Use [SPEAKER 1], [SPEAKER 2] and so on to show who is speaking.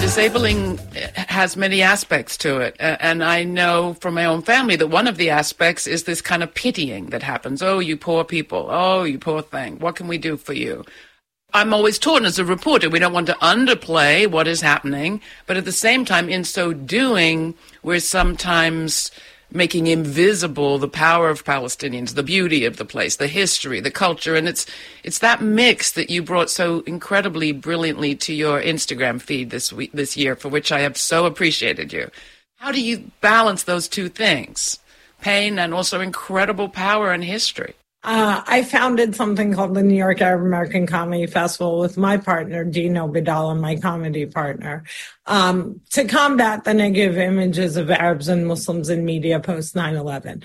[SPEAKER 1] disabling has many aspects to it. And I know from my own family that one of the aspects is this kind of pitying that happens. Oh, you poor people. Oh, you poor thing. What can we do for you? I'm always taught as a reporter, we don't want to underplay what is happening. But at the same time, in so doing, we're sometimes making invisible the power of Palestinians, the beauty of the place, the history, the culture. And it's that mix that you brought so incredibly brilliantly to your Instagram feed this year, for which I have so appreciated you. How do you balance those two things? Pain and also incredible power and history.
[SPEAKER 2] I founded something called the New York Arab American Comedy Festival with my partner, Dino Bidala, my comedy partner, to combat the negative images of Arabs and Muslims in media post 9/11.